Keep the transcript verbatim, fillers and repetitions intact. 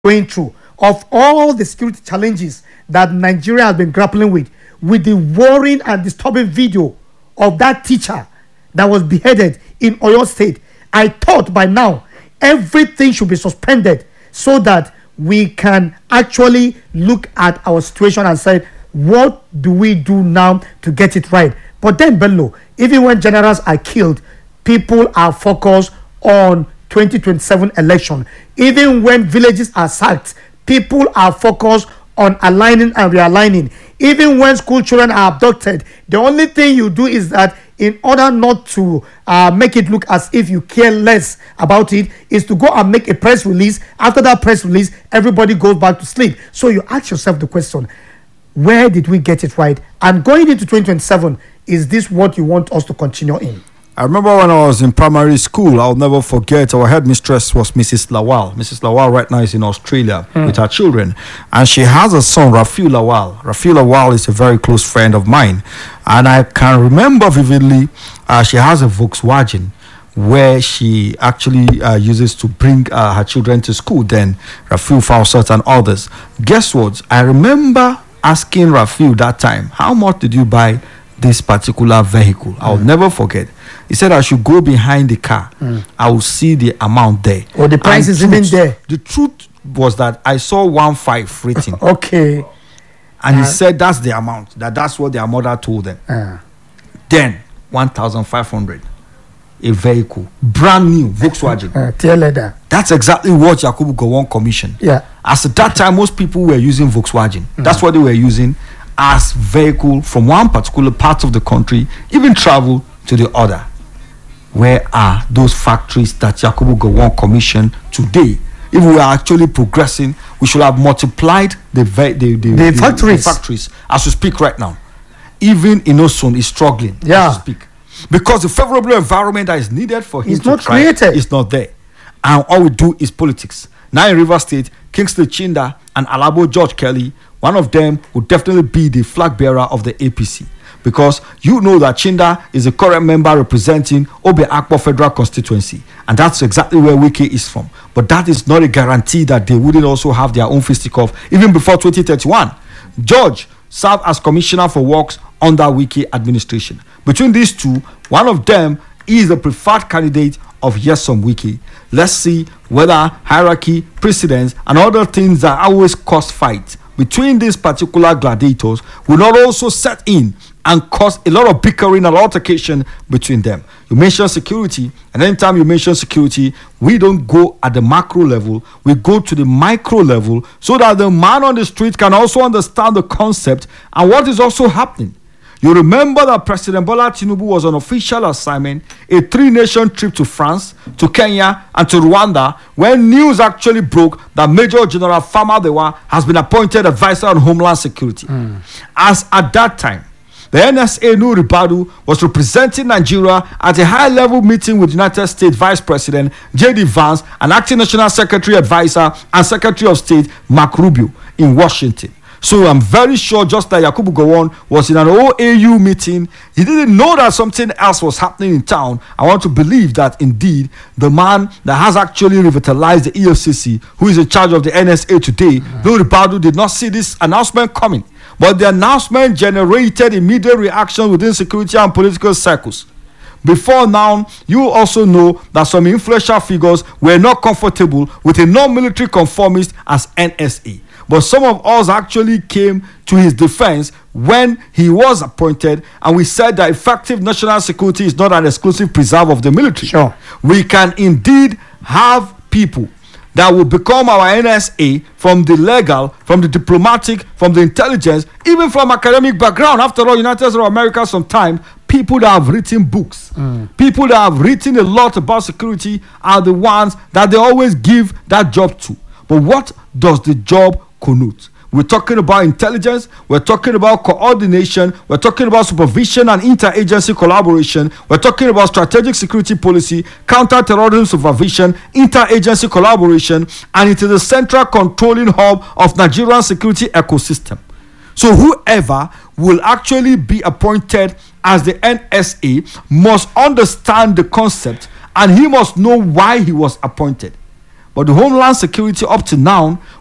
going through, of all the security challenges that Nigeria has been grappling with, with the worrying and disturbing video of that teacher that was beheaded in Oyo State, I thought by now everything should be suspended so that we can actually look at our situation and say, what do we do now to get it right? But then, Bello, even when generals are killed, people are focused on twenty twenty-seven election. Even when villages are sacked, people are focused on aligning and realigning. Even when school children are abducted, the only thing you do is that in order not to uh, make it look as if you care less about it, is to go and make a press release. After that press release, everybody goes back to sleep. So you ask yourself the question, where did we get it right? And going into twenty twenty-seven, is this what you want us to continue in? I remember when I was in primary school, I'll never forget, our headmistress was Missus Lawal. Missus Lawal right now is in Australia mm. with her children. And she has a son, Rafiu Lawal. Rafiu Lawal is a very close friend of mine. And I can remember vividly, uh, she has a Volkswagen where she actually uh, uses to bring uh, her children to school. Then Rafiu Fawcett and others. Guess what? I remember asking Rafiu that time, how much did you buy this particular vehicle? I'll mm. never forget. He said I should go behind the car. Mm. I will see the amount there. Or the price and is truth, even there. The truth was that I saw one five written. Okay. And uh, he said that's the amount. That that's what their mother told them. Uh, then one thousand five hundred, a vehicle, brand new Volkswagen. Uh, tail leather. That's exactly what Yakubu Gowon commissioned. Yeah. As at that time, most people were using Volkswagen. Mm. That's what they were using as vehicle from one particular part of the country, even travel to the other. Where are those factories that Yakubu Gowon commissioned today? If we are actually progressing, we should have multiplied the the, the, the, the, factories. the factories as we speak right now. Even Inosun is struggling yeah. as we speak. Because the favorable environment that is needed for him it's to not try created. is not there. And all we do is politics. Now in River State, Kingsley Chinda and Alabo George Kelly, one of them would definitely be the flag bearer of the A P C. Because you know that Chinda is a current member representing Obe Akpo Federal Constituency. And that's exactly where Wike is from. But that is not a guarantee that they wouldn't also have their own fisticuff even before twenty thirty-one. George served as Commissioner for Works under Wike administration. Between these two, one of them is the preferred candidate of Nyesom Wike. Let's see whether hierarchy, precedence, and other things that always cause fight between these particular gladiators will not also set in and cause a lot of bickering and altercation between them. You mention security, and anytime you mention security, we don't go at the macro level, we go to the micro level so that the man on the street can also understand the concept and what is also happening. You remember that President Bola Tinubu was on official assignment, a three-nation trip to France, to Kenya, and to Rwanda, when news actually broke that Major General Fama Dewa has been appointed advisor on Homeland Security. Mm. As at that time, the N S A Nuhu Ribadu was representing Nigeria at a high-level meeting with United States Vice President J D Vance and Acting National Secretary Advisor and Secretary of State Mark Rubio in Washington. So I'm very sure just like Yakubu Gowon was in an O A U meeting, he didn't know that something else was happening in town. I want to believe that indeed the man that has actually revitalized the E F C C, who is in charge of the N S A today, mm-hmm. Nuhu Ribadu, did not see this announcement coming. But the announcement generated immediate reaction within security and political circles. Before now, you also know that some influential figures were not comfortable with a non-military conformist as N S A. But some of us actually came to his defense when he was appointed, and we said that effective national security is not an exclusive preserve of the military. Sure. We can indeed have people that will become our N S A from the legal, from the diplomatic, from the intelligence, even from academic background. After all, United States of America sometimes, people that have written books, mm. people that have written a lot about security are the ones that they always give that job to. But what does the job connote? We're talking about intelligence, we're talking about coordination, we're talking about supervision and interagency collaboration, we're talking about strategic security policy, counter-terrorism supervision, interagency collaboration, and it is the central controlling hub of Nigerian security ecosystem. So whoever will actually be appointed as the N S A must understand the concept, and he must know why he was appointed. But the Homeland Security up to now